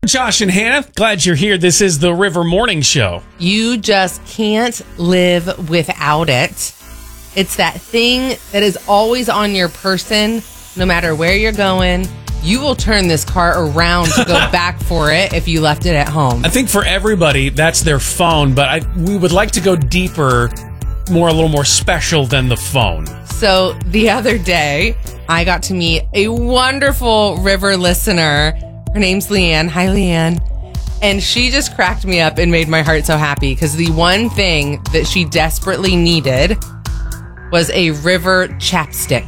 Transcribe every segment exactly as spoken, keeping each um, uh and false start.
Josh and Hannah, glad you're here. This is the River Morning Show. You just can't live without it. It's that thing that is always on your person, no matter where you're going. You will turn this car around to go back for it if you left it at home. I think for everybody, that's their phone, but I, we would like to go deeper, more a little more special than the phone. So the other day, I got to meet a wonderful River listener. Her name's Leanne. Hi, Leanne. And she just cracked me up and made my heart so happy because the one thing that she desperately needed was a River chapstick.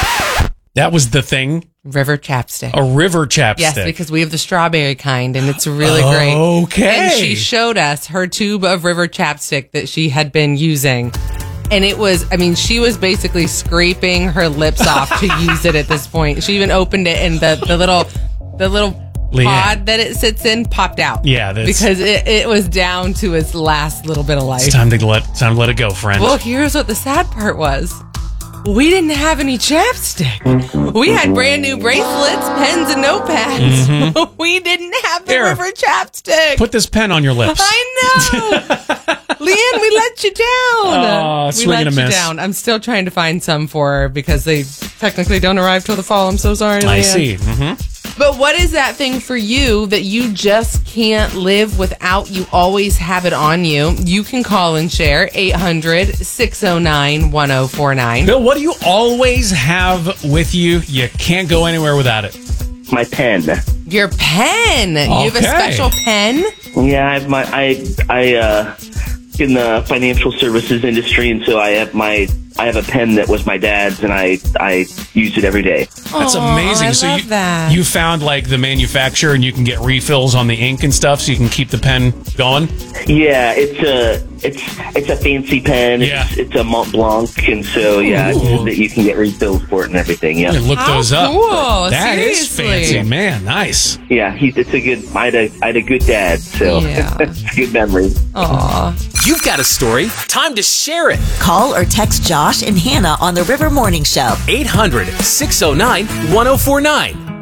That was the thing? River chapstick. A River chapstick. Yes, because we have the strawberry kind and it's really great. Okay. And she showed us her tube of River chapstick that she had been using. And it was, I mean, she was basically scraping her lips off to use it at this point. She even opened it and the, the little, the little Leanne. pod that it sits in popped out. Yeah, that's... because it, it was down to its last little bit of life. It's time to let, time to let it go, friend. Well, here's what the sad part was. We didn't have any chapstick. We had brand new bracelets, pens, and notepads. Mm-hmm. We didn't have the Here, River chapstick. Put this pen on your lips. I know. Leanne, we let you down. Oh, we swing let and a you miss. down. I'm still trying to find some for her because they technically don't arrive till the fall. I'm so sorry, Leanne. I see. Mm-hmm. But what is that thing for you that you just can't live without? You always have it on you. You can call and share eight hundred, six oh nine, one oh four nine. Bill, what do you always have with you? You can't go anywhere without it. My pen. Your pen. Okay. You have a special pen? Yeah, I have my I I uh in the financial services industry, and so I have my I have a pen that was my dad's, and I I use it every day. That's Aw, amazing. I so love you that. you found like the manufacturer, and you can get refills on the ink and stuff, so you can keep the pen going. Yeah, it's a it's it's a fancy pen. Yeah. It's, it's a Mont Blanc, and so yeah, Ooh. that you can get refills for it and everything. Yeah, You look How those up. cool. That is Seriously. fancy, man. Nice. yeah. He's it's a good. I had a I had a good dad, so Yeah. it's a good memory. Aw. You've got a story. Time to share it. Call or text Josh and Hannah on the River Morning Show. eight hundred, six oh nine, one oh four nine.